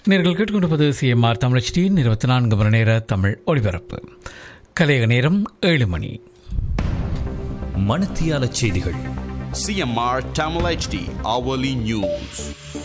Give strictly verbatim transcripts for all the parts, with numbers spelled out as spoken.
நேர்கள் கேட்டுக்கொண்டிருப்பது சிஎம்ஆர் தமிழ் ஹெச்டியின் இருபத்தி நான்கு மணி நேர தமிழ் ஒளிபரப்பு. கலைய நேரம் ஏழு மணி. மணத்தியால செய்திகள். CMR Tamil HD hourly news.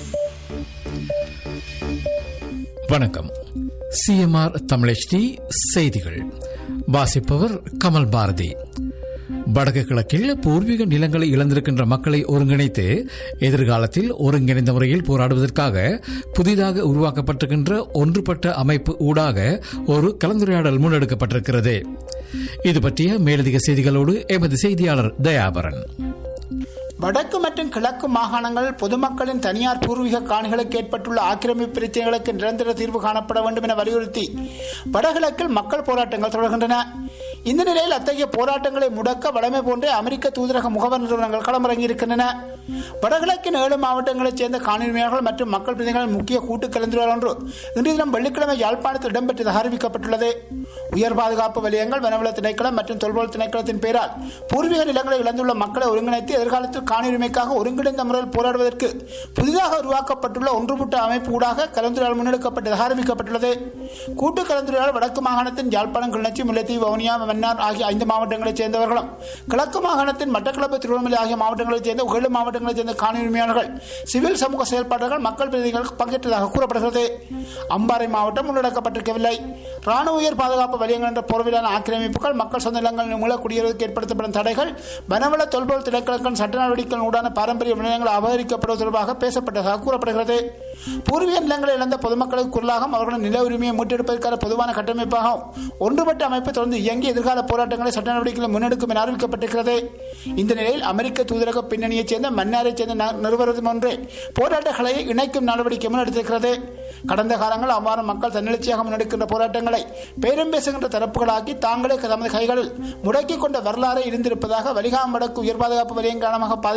வணக்கம். சிஎம்ஆர் தமிழ் ஹெச்டி செய்திகள் வாசிப்பவர் கமல் பாரதி. வடக்கு கிழக்கில் பூர்வீக நிலங்களை இழந்திருக்கின்ற மக்களை ஒருங்கிணைத்து எதிர்காலத்தில் ஒருங்கிணைந்த முறையில் போராடுவதற்காக புதிதாக உருவாக்கப்பட்டிருக்கின்ற ஒன்றுபட்ட அமைப்பு ஊடாக ஒரு கலந்துரையாடல் முன்னெடுக்கப்பட்டிருக்கிறது. இது பற்றிய மேலதிக செய்திகளோடு எமது செய்தியாளர் தயாபரன். வடக்கு மற்றும் கிழக்கு மாகாணங்கள் பொதுமக்களின் தனியார் பூர்வீக காணிகளுக்கு ஏற்பட்டுள்ள ஆக்கிரமிப்பு பிரச்சனைகளுக்கு நிரந்தர தீர்வு காணப்பட வேண்டும் என வலியுறுத்தி வடகிழக்கில் மக்கள் போராட்டங்கள் தொடர்கின்றன. இந்த நிலையில் அத்தகைய போராட்டங்களை முடக்க வடமை போன்ற அமெரிக்க தூதரக முகவர் நிறுவனங்கள் களமிறங்கியிருக்கின்றன. வடகிழக்கின் ஏழு மாவட்டங்களைச் சேர்ந்த காணியுரிமையாளர்கள் மற்றும் மக்கள் பிரதிநிதிகள் முக்கிய கூட்டு கலந்துரையாடல் ஒன்று இன்று தினம் வெள்ளிக்கிழமை யாழ்ப்பாணத்தில் இடம்பெற்றதாக அறிவிக்கப்பட்டுள்ளது. உயர் பாதுகாப்பு வலயங்கள், வனவள திணைக்களம் மற்றும் தொல்பொருள் திணைக்களத்தின் பெயரால் பூர்வீக நிலங்களை இழந்துள்ள மக்களை ஒருங்கிணைத்து எதிர்காலத்தில் காணியுரிமைக்காக ஒருங்கிணைந்த முறையில் போராடுவதற்கு புதிதாக உருவாக்கப்பட்டுள்ள ஒன்றுபட்ட அமைப்பு ஊடாக கலந்துரையாடல் முன்னெடுக்கப்பட்டதாக அறிவிக்கப்பட்டுள்ளது. கூட்டு கலந்துரையாடல் வடக்கு மாகாணத்தின் யாழ்ப்பாணம், கிளிநொச்சி, முல்லைத்தீவு, வவுனியா, மன்னார் ஆகிய ஐந்து மாவட்டங்களைச் சேர்ந்தவர்களும், கிழக்கு மாகாணத்தின் மட்டக்களப்பு, திருவண்ணாமலை ஆகிய மாவட்டங்களைச் சேர்ந்த ஏழு மாவட்டங்களைச் சேர்ந்த காணியுரிமையாளர்கள், சிவில் சமூக செயல்பாடுகள், மக்கள் பிரதிநிதிகள் பங்கேற்றதாக கூறப்படுகிறது. அம்பாறை மாவட்டம் உள்ளடக்கப்பட்டிருக்கவில்லை. ராணுவ உயர் பாதுகாப்பு வலயங்கள் என்ற போர்விலான ஆக்கிரமிப்புகள், மக்கள் சொந்த நிலங்களின் மூல குடியேறுவதற்கு ஏற்படுத்தப்படும் தடைகள், வனவள தொல்பொருள் திணைக்களத்தின் சட்ட நடவடிக்கைகள் ஊடான பாரம்பரிய விடயங்கள் அபகரிக்கப்படுவது தொடர்பாக பேசப்பட்டதாக கூறப்படுகிறது. பூர்வீக நிலங்களை இழந்த பொதுமக்களுக்கு குரலாகவும் அவர்களின் நில உரிமையை மீட்டெடுப்பதற்கான பொதுவான கட்டமைப்பாகவும் ஒன்றுபட்ட அமைப்பு தொடர்ந்து இயங்கி எதிர்கால போராட்டங்களை சட்ட நடவடிக்கைகளை முன்னெடுக்கும் என அறிவிக்கப்பட்டிருக்கிறது. இந்த நிலையில் அமெரிக்க தூதரக பின்னணியைச் சேர்ந்த மன்னாரைச் சேர்ந்த நிறுவனம் ஒன்று போராட்டங்களை இணைக்கும் நடவடிக்கை முன்னெடுத்திருக்கிறது. கடந்த காலங்கள் அவ்வாறு மக்கள் தன்னெழுச்சியாக முன்னெடுக்கின்ற போராட்டங்களை பேரம் பேசுகின்ற தரப்புகளாக்கி தாங்களே தமது கைகளில் முடக்கிக் கொண்ட வரலாறு இருந்திருப்பதாக வலிகாம் வடக்கு உயர் பாதுகாப்பு வலயம் காரணமாக